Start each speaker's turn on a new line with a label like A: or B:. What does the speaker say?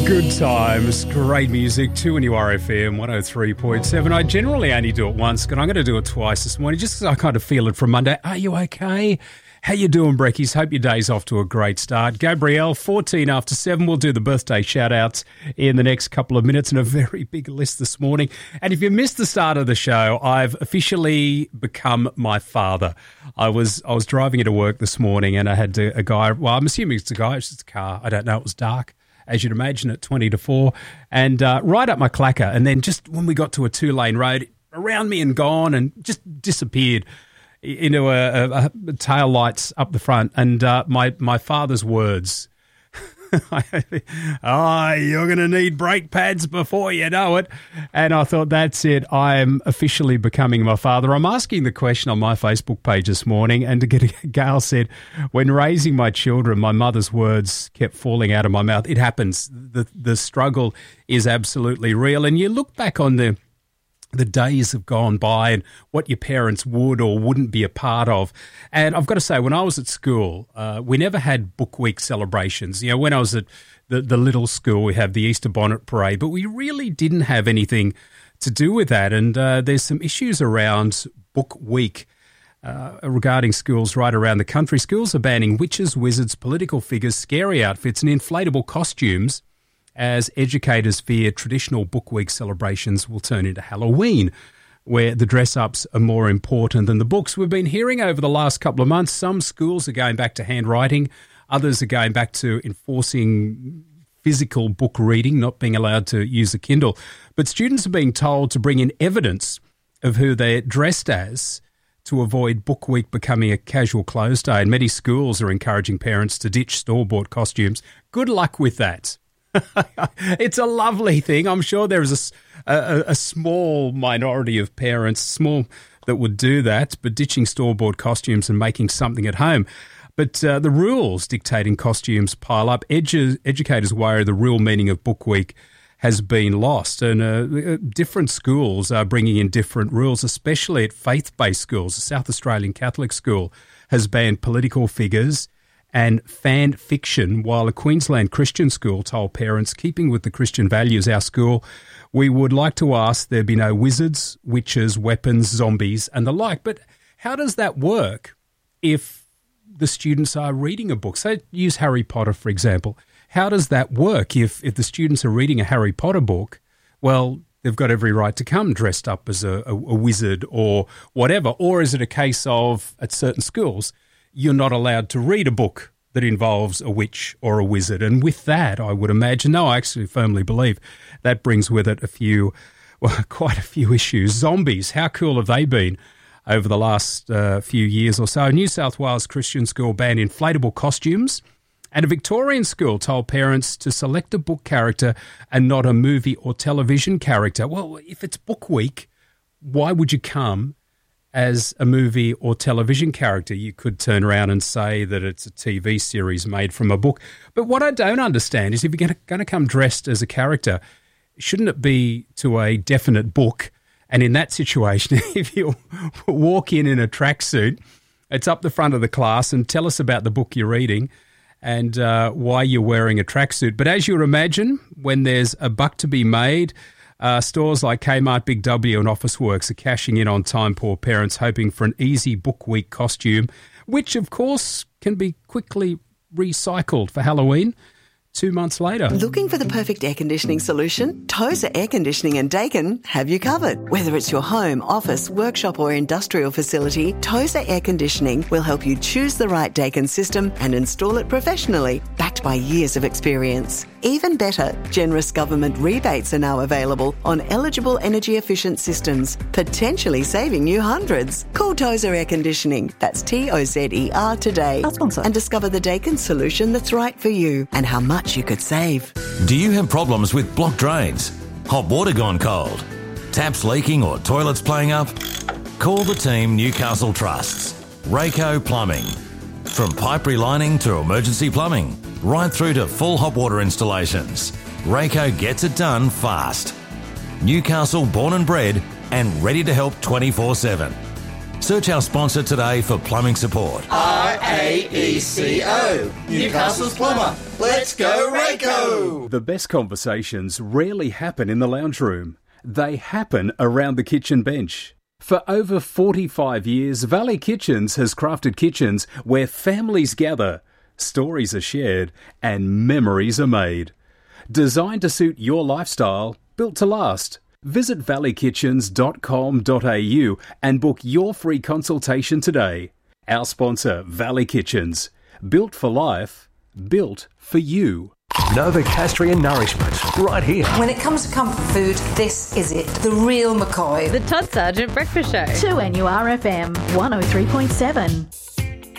A: Good times, great music, 2NURFM 103.7. I generally only do it once, but I'm going to do it twice this morning just because I kind of feel it from Monday. Are you okay? How you doing, Brekkies? Hope your day's off to a great start. Gabrielle, 14 after 7. We'll do the birthday shout-outs in the next couple of minutes, and a very big list this morning. And if you missed the start of the show, I've officially become my father. I was driving into work this morning, and I had a guy, well, I'm assuming it's a guy, it's just a car. I don't know, it was dark, as you'd imagine, at 20 to 4, and right up my clacker. And then just when we got to a 2-lane road, around me and gone and just disappeared into a tail lights up the front. And my father's words, oh, you're going to need brake pads before you know it. And I thought, that's it. I am officially becoming my father. I'm asking the question on my Facebook page this morning, and Gail said, when raising my children, my mother's words kept falling out of my mouth. It happens. The struggle is absolutely real. And you look back on the days have gone by and what your parents would or wouldn't be a part of. And I've got to say, when I was at school, we never had Book Week celebrations. You know, when I was at the little school, we have the Easter Bonnet Parade, but we really didn't have anything to do with that. And there's some issues around Book Week regarding schools right around the country. Schools are banning witches, wizards, political figures, scary outfits and inflatable costumes, as educators fear traditional Book Week celebrations will turn into Halloween, where the dress-ups are more important than the books. We've been hearing over the last couple of months, some schools are going back to handwriting, others are going back to enforcing physical book reading, not being allowed to use a Kindle. But students are being told to bring in evidence of who they're dressed as to avoid Book Week becoming a casual close day. And many schools are encouraging parents to ditch store-bought costumes. Good luck with that. It's a lovely thing. I'm sure there is a small minority of parents, that would do that, but ditching store-bought costumes and making something at home. But the rules dictating costumes pile up. Educators worry the real meaning of Book Week has been lost, and different schools are bringing in different rules, especially at faith-based schools. The South Australian Catholic School has banned political figures and fan fiction, while a Queensland Christian school told parents, keeping with the Christian values, our school, we would like to ask there be no wizards, witches, weapons, zombies and the like. But how does that work if the students are reading a book? Say, use Harry Potter, for example. How does that work if the students are reading a Harry Potter book? Well, they've got every right to come dressed up as a wizard or whatever. Or is it a case of, at certain schools, you're not allowed to read a book that involves a witch or a wizard? And with that, I would imagine, no, I actually firmly believe that brings with it quite a few issues. Zombies, how cool have they been over the last few years or so? A New South Wales Christian school banned inflatable costumes, and a Victorian school told parents to select a book character and not a movie or television character. Well, if it's Book Week, why would you come as a movie or television character? You could turn around and say that it's a TV series made from a book. But what I don't understand is, if you're going to come dressed as a character, shouldn't it be to a definite book? And in that situation, if you walk in a tracksuit, it's up the front of the class and tell us about the book you're reading and why you're wearing a tracksuit. But as you would imagine, when there's a buck to be made, stores like Kmart, Big W and Officeworks are cashing in on time-poor parents hoping for an easy Book Week costume, which, of course, can be quickly recycled for Halloween 2 months later.
B: Looking for the perfect air conditioning solution? Tozer Air Conditioning and Dakin have you covered. Whether it's your home, office, workshop or industrial facility, Tozer Air Conditioning will help you choose the right Dakin system and install it professionally, backed by years of experience. Even better, generous government rebates are now available on eligible energy-efficient systems, potentially saving you hundreds. Call Tozer Air Conditioning, that's Tozer today, our sponsor, and discover the Dakin solution that's right for you and how much you could save.
C: Do you have problems with blocked drains, hot water gone cold, taps leaking or toilets playing up? Call the team Newcastle Trusts, Rayco Plumbing. From pipe relining to emergency plumbing, right through to full hot water installations, Rayco gets it done fast. Newcastle born and bred and ready to help 24/7. Search our sponsor today for plumbing support.
D: Newcastle's plumber. Let's go, Rayco!
A: The best conversations rarely happen in the lounge room. They happen around the kitchen bench. For over 45 years, Valley Kitchens has crafted kitchens where families gather, stories are shared, and memories are made. Designed to suit your lifestyle, built to last. Visit valleykitchens.com.au and book your free consultation today. Our sponsor, Valley Kitchens. Built for life, built for you.
E: Novocastrian nourishment, right here.
F: When it comes to comfort food, this is it. The real McCoy.
G: The Todd Sargent Breakfast Show.
H: 2NURFM 103.7.